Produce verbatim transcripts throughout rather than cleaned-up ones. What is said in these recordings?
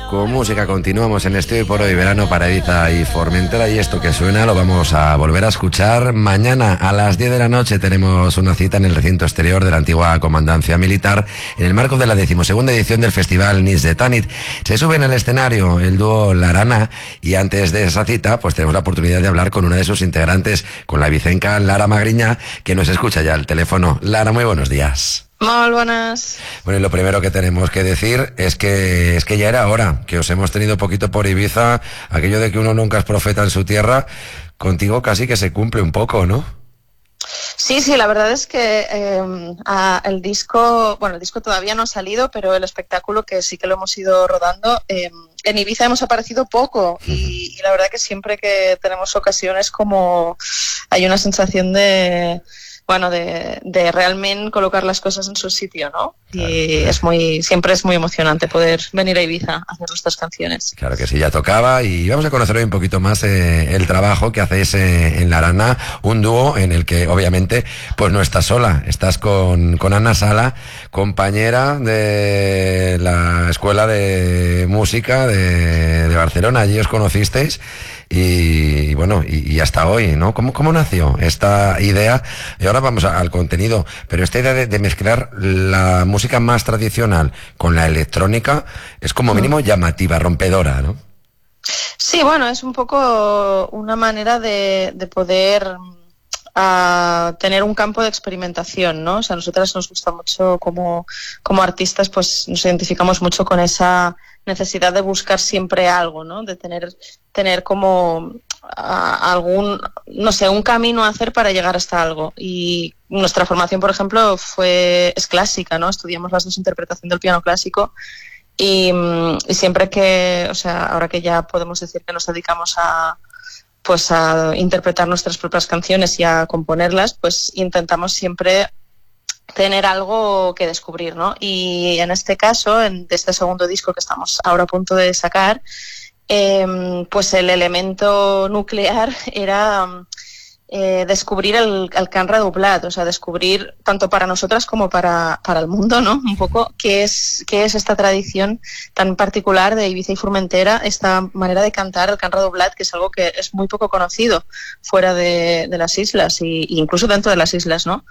con música. Continuamos en este Hoy por Hoy Verano para Ibiza y Formentera, y esto que suena lo vamos a volver a escuchar mañana a las diez de la noche. Tenemos una cita en el recinto exterior de la antigua comandancia militar en el marco de la decimosegunda edición del Festival Nits de Tanit. Se suben al escenario el dúo La Arana, y antes de esa cita pues tenemos la oportunidad de hablar con una de sus integrantes, con la ibicenca Lara Magriñá, que nos escucha ya al teléfono. Lara, muy buenos días. Muy buenas. Bueno, y lo primero que tenemos que decir es que es que ya era hora, que os hemos tenido poquito por Ibiza. Aquello de que uno nunca es profeta en su tierra, contigo casi que se cumple un poco, ¿no? Sí, sí, la verdad es que eh, a, el disco, bueno, el disco todavía no ha salido, pero el espectáculo que sí que lo hemos ido rodando, eh, en Ibiza hemos aparecido poco, y, y la verdad que siempre que tenemos ocasiones como hay una sensación de... bueno, de, de realmente colocar las cosas en su sitio, ¿no? Claro. Y es muy, siempre es muy emocionante poder venir a Ibiza a hacer nuestras canciones. Claro que sí, ya tocaba, y vamos a conocer hoy un poquito más eh, el trabajo que hacéis eh, en La Arana, un dúo en el que obviamente pues no estás sola, estás con, con Ana Sala, compañera de la Escuela de Música de, de Barcelona. Allí os conocisteis. Y, y bueno, y, y hasta hoy, ¿no? ¿Cómo, cómo nació esta idea? Y ahora vamos a, al contenido, pero esta idea de, de mezclar la música más tradicional con la electrónica es como mínimo llamativa, rompedora, ¿no? Sí, bueno, es un poco una manera de, de poder a tener un campo de experimentación, ¿no? O sea, a nosotras nos gusta mucho como, como artistas, pues nos identificamos mucho con esa necesidad de buscar siempre algo, ¿no? De tener, tener como a, algún, no sé, un camino a hacer para llegar hasta algo. Y nuestra formación, por ejemplo, fue, es clásica, ¿no? Estudiamos las dos interpretación del piano clásico, y, y siempre que, o sea, ahora que ya podemos decir que nos dedicamos a pues a interpretar nuestras propias canciones y a componerlas, pues intentamos siempre tener algo que descubrir, ¿no? Y en este caso, en de este segundo disco que estamos ahora a punto de sacar, eh, pues el elemento nuclear era eh, descubrir el, el cant redoblat, o sea, descubrir tanto para nosotras como para, para el mundo, ¿no? Un poco qué es, qué es esta tradición tan particular de Ibiza y Formentera, esta manera de cantar el cant redoblat, que es algo que es muy poco conocido fuera de, de las islas, y, y incluso dentro de las islas, ¿no?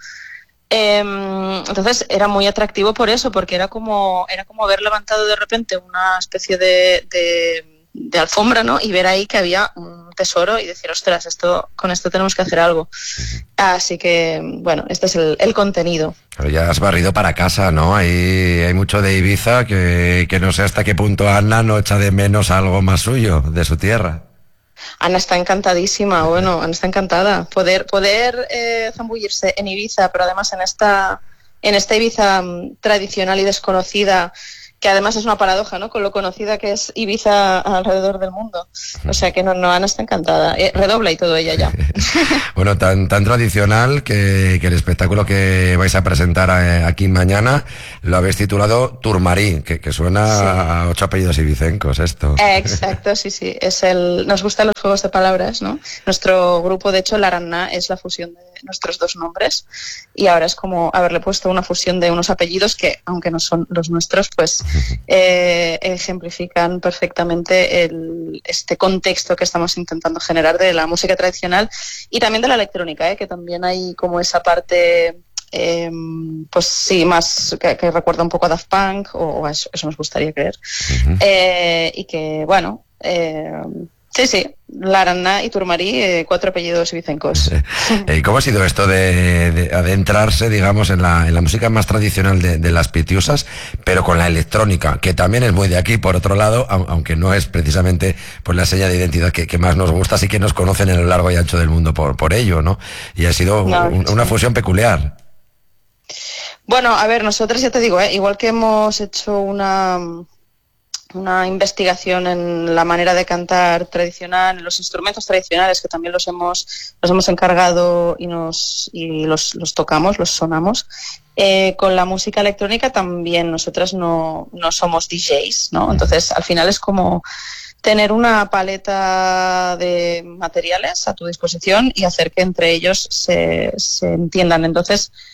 Eh, entonces era muy atractivo por eso, porque era como, era como haber levantado de repente una especie de, de, de alfombra, ¿no? Y ver ahí que había un tesoro y decir, ostras, esto, con esto tenemos que hacer algo. Así que, bueno, este es el, el contenido. Pero ya has barrido para casa, ¿no? Hay, hay mucho de Ibiza que, que no sé hasta qué punto Ana no echa de menos algo más suyo, de su tierra. Ana está encantadísima, bueno, Ana está encantada. Poder, poder eh, zambullirse en Ibiza, pero además en esta, en esta Ibiza um, tradicional y desconocida, que además es una paradoja, ¿no? Con lo conocida que es Ibiza alrededor del mundo. O sea que no, no, Ana está encantada. Eh, redobla y todo ella ya. Bueno, tan, tan tradicional que, que el espectáculo que vais a presentar eh, aquí mañana lo habéis titulado Turmarí, que, que suena sí. a ocho apellidos ibicencos esto. Eh, exacto, sí, sí. Es el, nos gustan los juegos de palabras, ¿no? Nuestro grupo, de hecho, La Arana es la fusión de nuestros dos nombres, y ahora es como haberle puesto una fusión de unos apellidos que, aunque no son los nuestros, pues eh, ejemplifican perfectamente el, este contexto que estamos intentando generar de la música tradicional y también de la electrónica, ¿eh? Que también hay como esa parte, eh, pues sí, más que, que recuerda un poco a Daft Punk, o, o a eso, eso nos gustaría creer. Uh-huh. eh, y que, bueno, eh, sí, sí, La Arana y Turmarí, eh, cuatro apellidos ibicencos. ¿Y cómo ha sido esto de, de adentrarse, digamos, en la, en la música más tradicional de, de las Pitiusas, pero con la electrónica, que también es muy de aquí, por otro lado, aunque no es precisamente pues la seña de identidad que, que más nos gusta, sí que nos conocen en lo largo y ancho del mundo por, por ello, ¿no? Y ha sido no, un, sí. una fusión peculiar. Bueno, a ver, nosotros ya te digo, ¿eh? Igual que hemos hecho una... una investigación en la manera de cantar tradicional, en los instrumentos tradicionales, que también los hemos los hemos encargado y nos y los, los tocamos, los sonamos. Eh, con la música electrónica también nosotras no, no somos D Js, ¿no? Entonces al final es como tener una paleta de materiales a tu disposición y hacer que entre ellos se, se entiendan. Entonces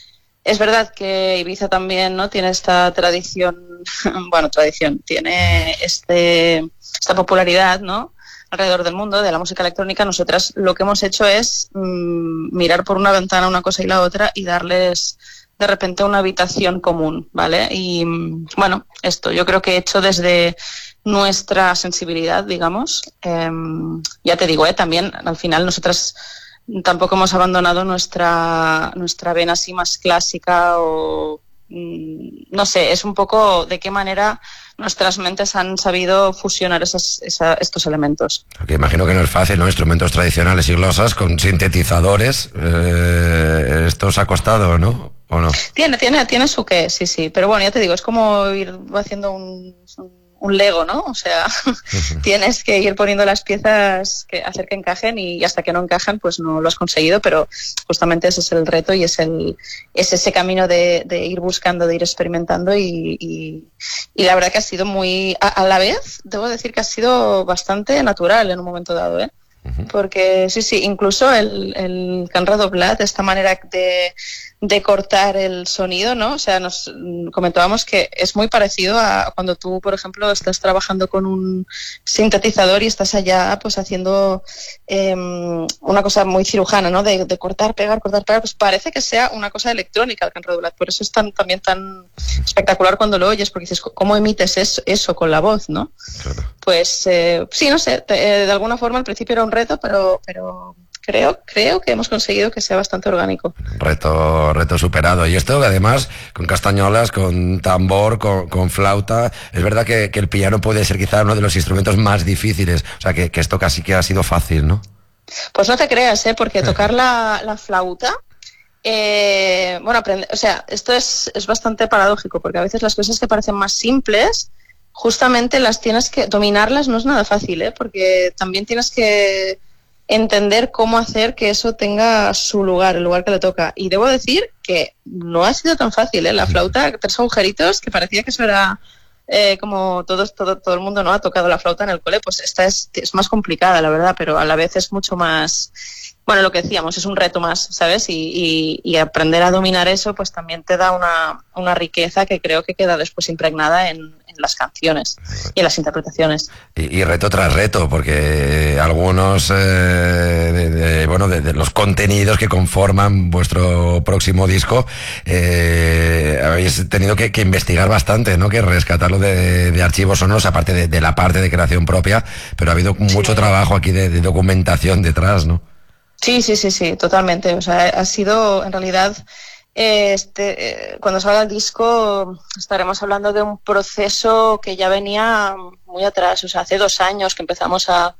Es verdad que Ibiza también, ¿no?, tiene esta tradición, bueno, tradición, tiene este, esta popularidad, ¿no?, alrededor del mundo de la música electrónica. Nosotras lo que hemos hecho es mmm, mirar por una ventana una cosa y la otra y darles de repente una habitación común, ¿vale? Y bueno, esto yo creo que he hecho desde nuestra sensibilidad, digamos. Eh, ya te digo, ¿eh? También al final nosotras tampoco hemos abandonado nuestra, nuestra vena así más clásica o no sé, es un poco de qué manera nuestras mentes han sabido fusionar esas, esa, estos elementos. Porque imagino que no es fácil, ¿no? Instrumentos tradicionales y glosas con sintetizadores. Eh, ¿Esto os ha costado, no? ¿O no? Tiene, tiene, tiene su qué, sí, sí. Pero bueno, ya te digo, es como ir haciendo un, un Lego, ¿no? O sea, uh-huh. Tienes que ir poniendo las piezas que hacer que encajen y hasta que no encajan, pues no lo has conseguido, pero justamente ese es el reto y es el es ese camino de, de ir buscando, de ir experimentando y, y, y la verdad que ha sido muy... A, a la vez, debo decir que ha sido bastante natural en un momento dado, ¿eh? Uh-huh. Porque sí, sí, incluso el, el can redoblat, esta manera de, de cortar el sonido, ¿no? O sea, nos comentábamos que es muy parecido a cuando tú, por ejemplo, estás trabajando con un sintetizador y estás allá pues haciendo eh, una cosa muy cirujana, ¿no? De, de cortar, pegar, cortar, pegar, pues parece que sea una cosa electrónica el can redoblat. Por eso es tan, también tan espectacular cuando lo oyes, porque dices, ¿cómo emites eso, eso con la voz, no? Claro. Pues eh, sí, no sé, te, eh, de alguna forma al principio era un reto, pero, pero creo, creo que hemos conseguido que sea bastante orgánico. Reto, reto superado. Y esto además con castañolas, con tambor, con, con flauta. Es verdad que, que el piano puede ser quizá uno de los instrumentos más difíciles. O sea que, que esto casi que ha sido fácil, ¿no? Pues no te creas, ¿eh? Porque tocar la, la flauta, eh, bueno, aprende, o sea, esto es, es bastante paradójico, porque a veces las cosas que parecen más simples, justamente las tienes que dominarlas, no es nada fácil, ¿eh? Porque también tienes que entender cómo hacer que eso tenga su lugar, el lugar que le toca. Y debo decir que no ha sido tan fácil, ¿eh? La flauta, tres agujeritos, que parecía que eso era eh, como todos, todo, todo el mundo no ha tocado la flauta en el cole, pues esta es, es más complicada, la verdad, pero a la vez es mucho más... Bueno, lo que decíamos, es un reto más, ¿sabes? Y, y, y aprender a dominar eso, pues también te da una, una riqueza que creo que queda después impregnada en, en las canciones y en las interpretaciones. Y, y reto tras reto, porque algunos eh, de, de, bueno, de, de los contenidos que conforman vuestro próximo disco eh, habéis tenido que, que investigar bastante, ¿no? Que rescatarlo de, de archivos sonoros, aparte de, de la parte de creación propia, pero ha habido mucho sí. trabajo aquí de, de documentación detrás, ¿no? Sí, sí, sí, sí, totalmente. O sea, ha sido, en realidad, eh, este, eh, cuando salga el disco estaremos hablando de un proceso que ya venía muy atrás. O sea, hace dos años que empezamos a,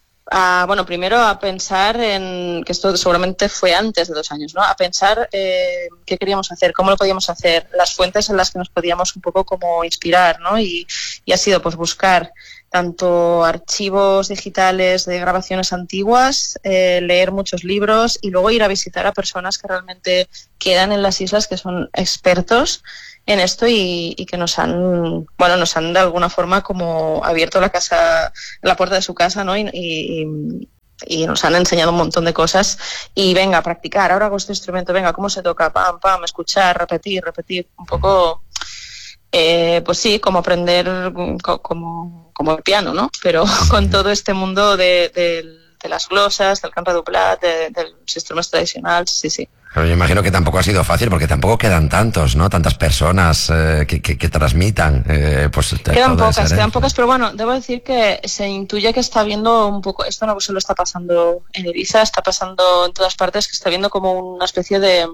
a bueno, primero a pensar en, que esto seguramente fue antes de dos años, ¿no? A pensar eh, qué queríamos hacer, cómo lo podíamos hacer, las fuentes en las que nos podíamos un poco como inspirar, ¿no? Y, y ha sido pues buscar tanto archivos digitales de grabaciones antiguas, eh, leer muchos libros y luego ir a visitar a personas que realmente quedan en las islas, que son expertos en esto y, y que nos han, bueno, nos han de alguna forma como abierto la casa, la puerta de su casa, ¿no? Y, y, y nos han enseñado un montón de cosas y venga a practicar, ahora hago este instrumento, venga, ¿cómo se toca? Pam, pam, escuchar, repetir, repetir, un poco... Eh, pues sí, como aprender como, como el piano, ¿no? Pero con todo este mundo de, de, de las glosas, del can redoblat, de, de los instrumentos tradicionales, sí, sí. Pero yo imagino que tampoco ha sido fácil porque tampoco quedan tantos, ¿no? Tantas personas eh, que, que, que transmitan. Eh, pues, quedan pocas, quedan pocas, pero bueno, debo decir que se intuye que está habiendo un poco, esto no solo está pasando en Ibiza, está pasando en todas partes, que está viendo como una especie de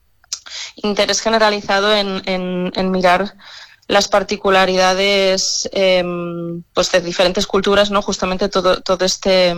interés generalizado en, en, en mirar las particularidades eh, pues de diferentes culturas, ¿no? Justamente todo, todo este...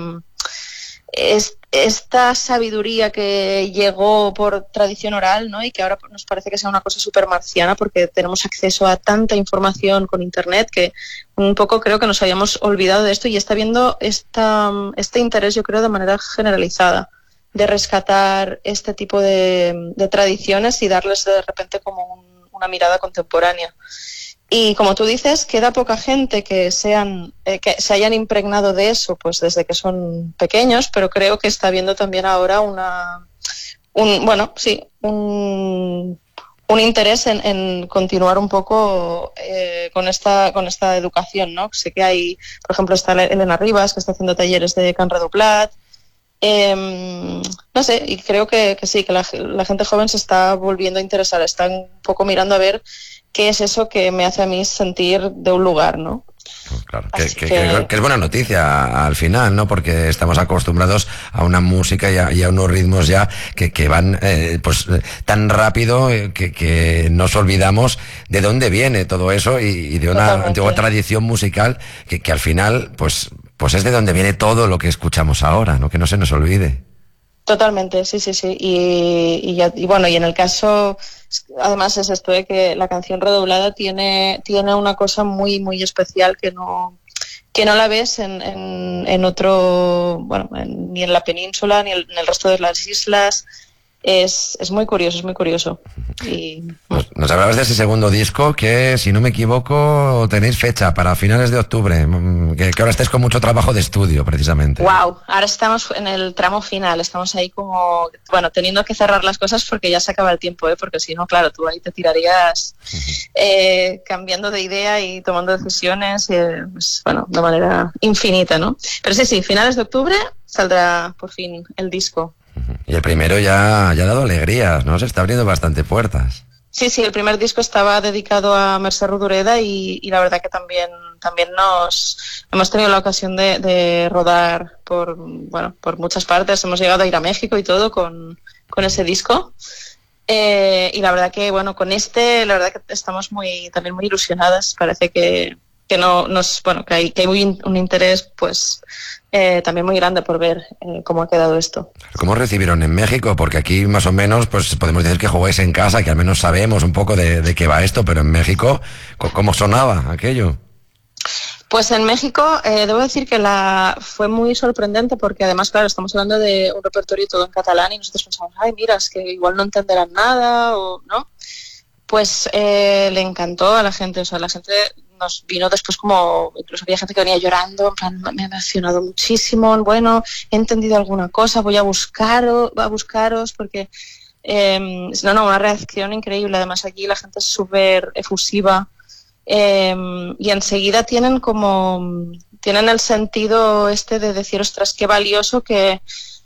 Es, esta sabiduría que llegó por tradición oral, ¿no? Y que ahora nos parece que sea una cosa súper marciana porque tenemos acceso a tanta información con internet que un poco creo que nos habíamos olvidado de esto y está viendo esta, este interés, yo creo, de manera generalizada de rescatar este tipo de, de tradiciones y darles de repente como un, una mirada contemporánea. Y como tú dices, queda poca gente que sean eh, que se hayan impregnado de eso pues desde que son pequeños, pero creo que está habiendo también ahora una un bueno, sí, un un interés en, en continuar un poco eh, con esta con esta educación, ¿no? Sé que hay, por ejemplo, está Elena Rivas, que está haciendo talleres de cant redoblat. Eh, no sé, y creo que, que sí, que la, la gente joven se está volviendo a interesar, están un poco mirando a ver qué es eso que me hace a mí sentir de un lugar, ¿no? Claro, que, que, que, que es buena noticia al final, ¿no? Porque estamos acostumbrados a una música y a, y a unos ritmos ya que, que van eh, pues tan rápido que, que nos olvidamos de dónde viene todo eso y, y de una Totalmente. antigua tradición musical que, que al final pues, pues es de donde viene todo lo que escuchamos ahora, ¿no? Que no se nos olvide. Totalmente, sí, sí, sí. Y, y, ya, y bueno, y en el caso, además es esto de que la canción redoblada tiene, tiene una cosa muy, muy especial que no, que no la ves en, en, en otro, bueno, en, ni en la península ni en el resto de las islas. Es, es muy curioso, es muy curioso. Y, nos, nos hablabas de ese segundo disco que, si no me equivoco, tenéis fecha para finales de octubre, que, que ahora estáis con mucho trabajo de estudio, precisamente. Wow, ahora estamos en el tramo final, estamos ahí como, bueno, teniendo que cerrar las cosas porque ya se acaba el tiempo, ¿eh? Porque si no, claro, tú ahí te tirarías eh, cambiando de idea y tomando decisiones, eh, pues, bueno, de manera infinita, ¿no? Pero sí, sí, finales de octubre saldrá por fin el disco. Y el primero ya, ya ha dado alegrías, ¿no? Se está abriendo bastante puertas. Sí, sí, el primer disco estaba dedicado a Mercè Rodoreda y, y la verdad que también, también nos hemos tenido la ocasión de, de rodar por, bueno, por muchas partes. Hemos llegado a ir a México y todo con, con ese disco. Eh, y la verdad que, bueno, con este, la verdad que estamos muy, también muy ilusionadas. Parece que, que no nos, bueno, que hay, que hay muy, un interés, pues, Eh, también muy grande por ver eh, cómo ha quedado esto. ¿Cómo recibieron en México? Porque aquí más o menos pues podemos decir que jugáis en casa, que al menos sabemos un poco de, de qué va esto, pero en México, ¿cómo sonaba aquello? Pues en México eh, debo decir que la fue muy sorprendente porque además, claro, estamos hablando de un repertorio todo en catalán y nosotros pensamos, ay, mira, es que igual no entenderán nada o no. Pues eh, le encantó a la gente, o sea, la gente nos vino después como, incluso había gente que venía llorando, en plan, me ha emocionado muchísimo, bueno, he entendido alguna cosa, voy a buscaros, a buscaros, porque, eh, no, no, una reacción increíble, además aquí la gente es súper efusiva, eh, y enseguida tienen como, tienen el sentido este de decir, ostras, qué valioso que...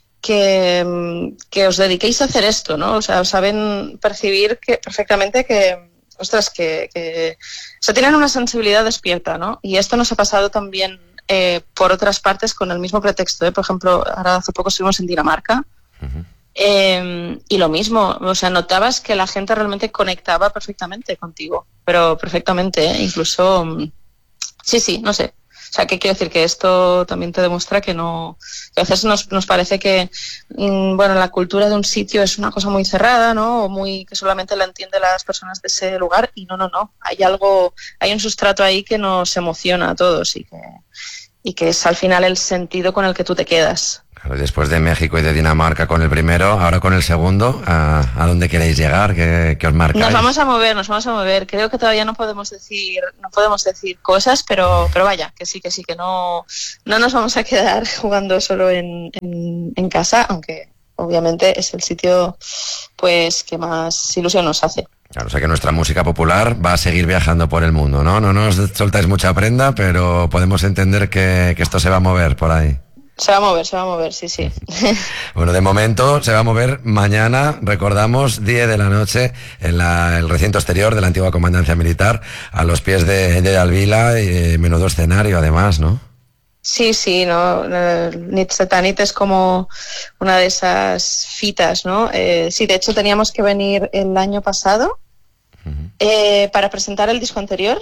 Que, que os dediquéis a hacer esto, ¿no? O sea, saben percibir que perfectamente que, ostras, que, que o sea, tienen una sensibilidad despierta, ¿no? Y esto nos ha pasado también eh, por otras partes con el mismo pretexto, ¿eh? Por ejemplo, ahora hace poco estuvimos en Dinamarca uh-huh. eh, y lo mismo, o sea, notabas que la gente realmente conectaba perfectamente contigo, pero perfectamente, ¿eh? Incluso, sí, sí, no sé. O sea, ¿qué quiero decir? Que esto también te demuestra que no... Que a veces nos, nos parece que, mmm, bueno, la cultura de un sitio es una cosa muy cerrada, ¿no? O muy que solamente la entienden las personas de ese lugar. Y no, no, no. Hay algo, hay un sustrato ahí que nos emociona a todos y que, y que es al final el sentido con el que tú te quedas. Claro, después de México y de Dinamarca con el primero, ahora con el segundo, ¿a, a dónde queréis llegar? ¿Qué, qué os marcáis? Nos vamos a mover, nos vamos a mover. Creo que todavía no podemos decir, no podemos decir cosas, pero, pero vaya, que sí, que sí, que no, no nos vamos a quedar jugando solo en, en, en casa, aunque obviamente es el sitio, pues, que más ilusión nos hace. Claro, o sea que nuestra música popular va a seguir viajando por el mundo, ¿no? No nos soltáis mucha prenda, pero podemos entender que, que esto se va a mover por ahí. Se va a mover, se va a mover, sí, sí. Bueno, de momento se va a mover mañana, recordamos, diez de la noche, en la, el recinto exterior de la antigua comandancia militar, a los pies de, de Alvila, y eh, menudo escenario además, ¿no? Sí, sí, no, Nits de Tanit es como una de esas fitas, ¿no? Eh, sí, de hecho teníamos que venir el año pasado uh-huh. eh, para presentar el disco anterior,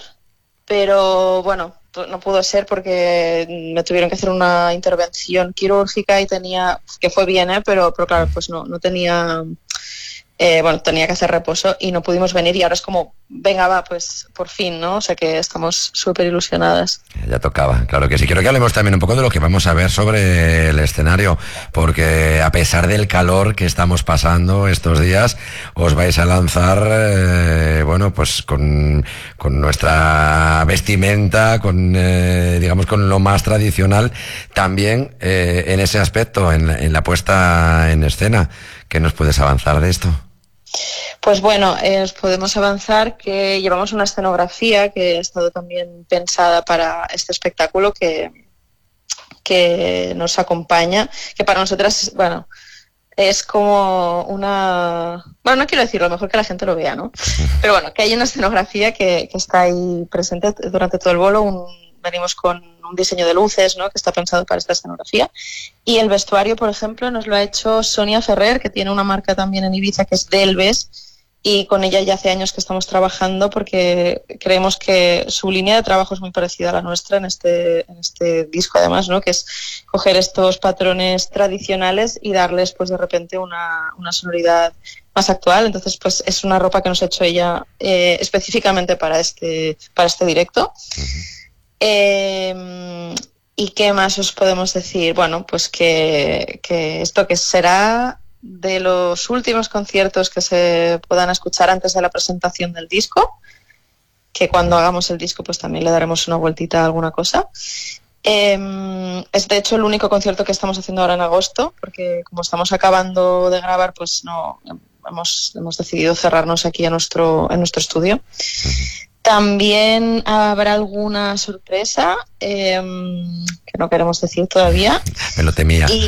pero bueno, no pudo ser porque me tuvieron que hacer una intervención quirúrgica y tenía, que fue bien, ¿eh? pero, pero claro, pues no, no tenía, eh, bueno, tenía que hacer reposo y no pudimos venir y ahora es como, venga, va, pues por fin, ¿no? O sea que estamos súper ilusionadas. Ya tocaba, claro que sí. Quiero que hablemos también un poco de lo que vamos a ver sobre el escenario, porque a pesar del calor que estamos pasando estos días, os vais a lanzar, eh, bueno, pues con, con nuestra vestimenta, con, eh, digamos, con lo más tradicional, también eh, en ese aspecto, en, en la puesta en escena. ¿Qué nos puedes avanzar de esto? Pues bueno, eh, os podemos avanzar que llevamos una escenografía que ha estado también pensada para este espectáculo que, que nos acompaña, que para nosotras, bueno, es como una... Bueno, no quiero decirlo, mejor que la gente lo vea, ¿no? Pero bueno, que hay una escenografía que, que está ahí presente durante todo el bolo. Un, venimos con un diseño de luces, ¿no?, que está pensado para esta escenografía. Y el vestuario, por ejemplo, nos lo ha hecho Sonia Ferrer, que tiene una marca también en Ibiza que es Delves, y con ella ya hace años que estamos trabajando porque creemos que su línea de trabajo es muy parecida a la nuestra en este, en este disco, además, ¿no?, que es coger estos patrones tradicionales y darles pues de repente una, una sonoridad más actual. Entonces pues es una ropa que nos ha hecho ella eh, específicamente para este, para este directo. Uh-huh. eh, ¿Y qué más os podemos decir? Bueno, pues que, que esto que será de los últimos conciertos que se puedan escuchar antes de la presentación del disco, que cuando hagamos el disco pues también le daremos una vueltita a alguna cosa. Eh, es de hecho el único concierto que estamos haciendo ahora en agosto, porque como estamos acabando de grabar, pues no hemos, hemos decidido cerrarnos aquí a nuestro, en nuestro estudio. También habrá alguna sorpresa eh, que no queremos decir todavía. Me lo temía. Y,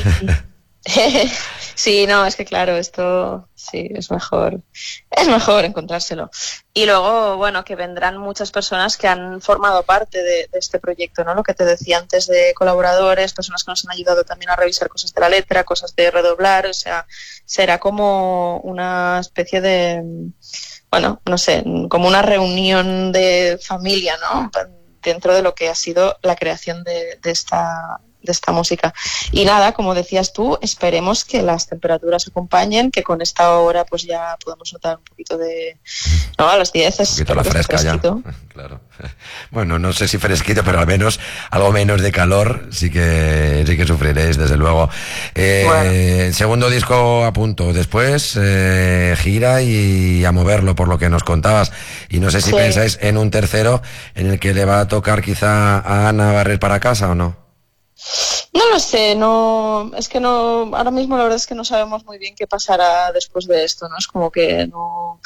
sí, no, es que claro, esto sí, es mejor, es mejor encontrárselo. Y luego, bueno, que vendrán muchas personas que han formado parte de, de este proyecto, ¿no? Lo que te decía antes de colaboradores, personas que nos han ayudado también a revisar cosas de la letra, cosas de redoblar, o sea, será como una especie de, bueno, no sé, como una reunión de familia, ¿no?, dentro de lo que ha sido la creación de, de esta de esta música. Y nada, como decías tú, esperemos que las temperaturas acompañen, que con esta hora pues ya podamos notar un poquito de... No, a las diez es... Un poquito la fresca ya. Claro. Bueno, no sé si fresquito, pero al menos algo menos de calor sí que sí que sufriréis, desde luego. Eh, bueno. Segundo disco a punto. Después eh, gira y a moverlo, por lo que nos contabas. Y no sé si sí. pensáis en un tercero en el que le va a tocar quizá a Ana barrer para casa o no. No lo sé, no, es que no, ahora mismo la verdad es que no sabemos muy bien qué pasará después de esto, ¿no? Es como que no,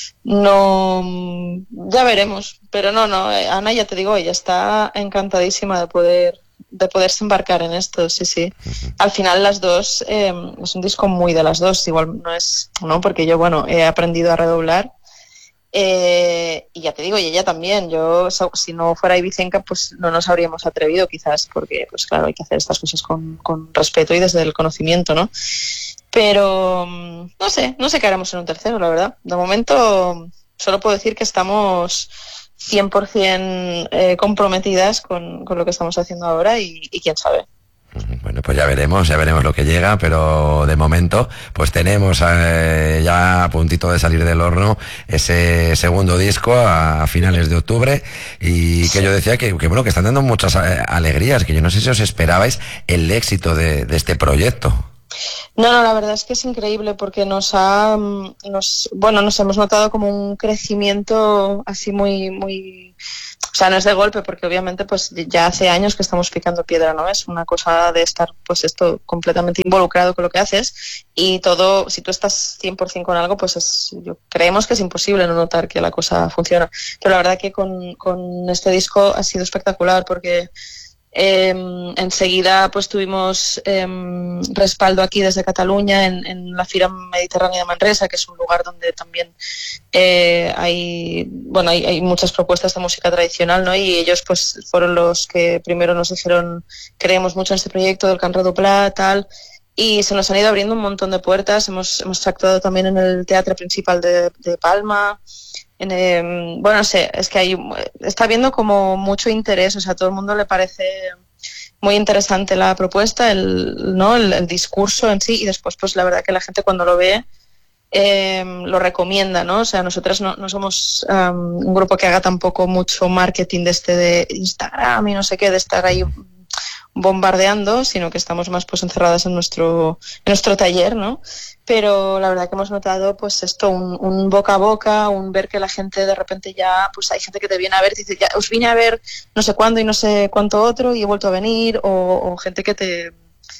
no, ya veremos, pero no, no, Ana, ya te digo, ella está encantadísima de poder, de poderse embarcar en esto, sí, sí. Uh-huh. Al final las dos, eh, es un disco muy de las dos, igual no es, ¿no? Porque yo, bueno, he aprendido a redoblar. Eh, y ya te digo, y ella también. Yo, si no fuera ibicenca, pues no nos habríamos atrevido, quizás, porque, pues claro, hay que hacer estas cosas con, con respeto y desde el conocimiento, ¿no? Pero no sé, no sé qué haremos en un tercero, la verdad. De momento, solo puedo decir que estamos cien por ciento eh, comprometidas con, con lo que estamos haciendo ahora y, y quién sabe. Bueno, pues ya veremos, ya veremos lo que llega, pero de momento pues tenemos eh, ya a puntito de salir del horno ese segundo disco a, a finales de octubre y que yo decía que, que bueno, que están dando muchas eh, alegrías, que yo no sé si os esperabais el éxito de, de este proyecto. No, no, la verdad es que es increíble porque nos ha, nos, bueno, nos hemos notado como un crecimiento así muy, muy, o sea, no es de golpe porque obviamente pues ya hace años que estamos picando piedra, ¿no? Es una cosa de estar pues esto completamente involucrado con lo que haces y todo, si tú estás cien por ciento con algo, pues es, yo, creemos que es imposible no notar que la cosa funciona. Pero la verdad que con, con este disco ha sido espectacular porque Eh, enseguida pues tuvimos eh, respaldo aquí desde Cataluña en, en la Fira Mediterránea de Manresa, que es un lugar donde también eh, hay bueno hay, hay muchas propuestas de música tradicional, ¿no? Y ellos pues fueron los que primero nos dijeron creemos mucho en este proyecto del Can Redoblar, tal, y se nos han ido abriendo un montón de puertas. Hemos, hemos actuado también en el Teatre Principal de, de Palma. En, eh, bueno, no sé, es que hay, está habiendo como mucho interés, o sea, a todo el mundo le parece muy interesante la propuesta, el, ¿no? el, el discurso en sí, y después pues la verdad que la gente cuando lo ve eh, lo recomienda, ¿no? O sea, nosotras no, no somos um, un grupo que haga tampoco mucho marketing de este de Instagram y no sé qué, de estar ahí bombardeando, sino que estamos más pues encerradas en nuestro en nuestro taller, ¿no? Pero la verdad que hemos notado pues esto, un, un boca a boca, un ver que la gente de repente ya, pues hay gente que te viene a ver y dice, ya os vine a ver no sé cuándo y no sé cuánto otro y he vuelto a venir, o, o gente que te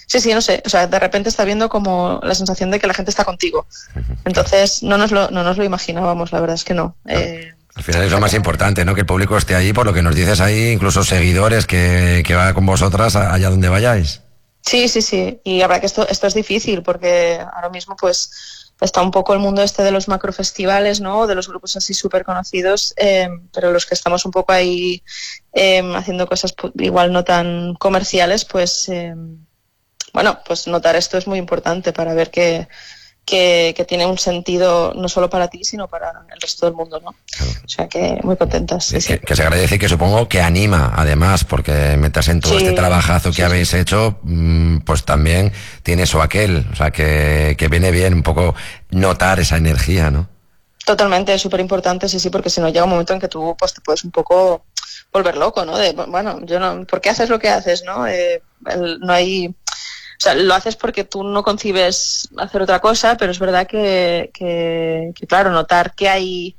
sí, sí, no sé, o sea, de repente está viendo como la sensación de que la gente está contigo. Entonces, no nos lo, no nos lo imaginábamos, la verdad es que no. Claro. Eh, Al final es lo más importante, ¿no? Que el público esté ahí, por lo que nos dices ahí, incluso seguidores que, que va con vosotras allá donde vayáis. Sí, sí, sí. Y la verdad que esto, esto es difícil porque ahora mismo pues está un poco el mundo este de los macrofestivales, ¿no? De los grupos así súper conocidos, eh, pero los que estamos un poco ahí eh, haciendo cosas igual no tan comerciales, pues eh, bueno, pues notar esto es muy importante para ver que Que, que tiene un sentido no solo para ti, sino para el resto del mundo, ¿no? Claro. O sea que muy contentas. Sí, que, sí. que se agradece y que supongo que anima, además, porque mientras en todo sí, este trabajazo que sí, habéis sí. hecho, pues también tiene eso aquel, o sea que, que viene bien un poco notar esa energía, ¿no? Totalmente, es súper importante, sí, sí, porque si no llega un momento en que tú pues te puedes un poco volver loco, ¿no? De, bueno, yo no, ¿por qué haces lo que haces, no? Eh, el, no hay... O sea, lo haces porque tú no concibes hacer otra cosa, pero es verdad que, que, que claro, notar que hay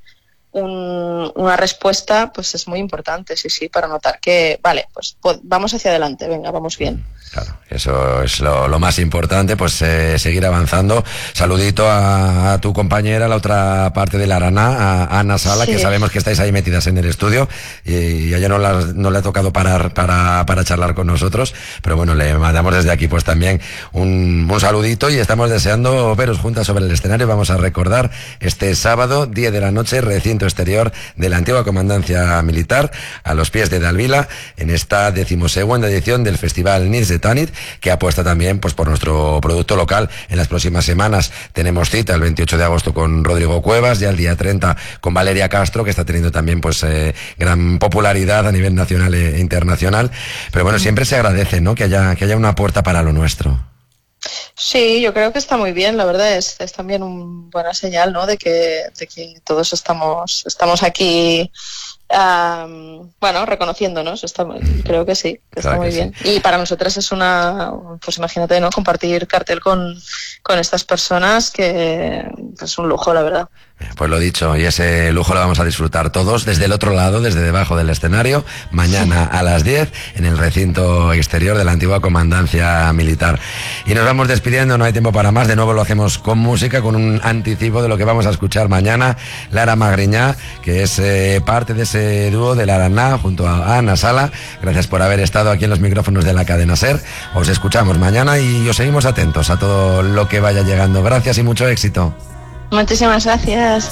un, una respuesta, pues es muy importante, sí, sí, para notar que, vale, pues, pues vamos hacia adelante, venga, vamos bien. Claro, eso es lo, lo más importante, pues eh, seguir avanzando. Saludito a, a tu compañera, la otra parte de la Arana, a Ana Sala, sí. que sabemos que estáis ahí metidas en el estudio y, y a ella no, la, no le ha tocado parar para, para charlar con nosotros, pero bueno, le mandamos desde aquí pues también un, un saludito y estamos deseando veros juntas sobre el escenario. Vamos a recordar este sábado, diez de la noche, recinto exterior de la antigua comandancia militar, a los pies de Dalvila, en esta decimosegunda edición del Festival Nils de Tanit, que apuesta también pues por nuestro producto local. En las próximas semanas tenemos cita el veintiocho de agosto con Rodrigo Cuevas, ya el día treinta con Valeria Castro, que está teniendo también pues eh, gran popularidad a nivel nacional e internacional, pero bueno, siempre se agradece, ¿no? que haya, que haya una puerta para lo nuestro. Sí, yo creo que está muy bien, la verdad es, es también una buena señal, ¿no? de que, de que todos estamos, estamos aquí Um, bueno, reconociéndonos, está, creo que sí, que está claro muy que bien. Sí. Y para nosotras es una, pues imagínate, ¿no? Compartir cartel con, con estas personas, que es un lujo, la verdad. Pues lo dicho, y ese lujo lo vamos a disfrutar todos desde el otro lado, desde debajo del escenario, mañana a las diez en el recinto exterior de la antigua comandancia militar. Y nos vamos despidiendo, no hay tiempo para más, de nuevo lo hacemos con música, con un anticipo de lo que vamos a escuchar mañana. Lara Magriñá, que es eh, parte de ese dúo de la Arana junto a Ana Sala. Gracias por haber estado aquí en los micrófonos de la cadena SER. Os escuchamos mañana y os seguimos atentos a todo lo que vaya llegando. Gracias y mucho éxito. Muchísimas gracias.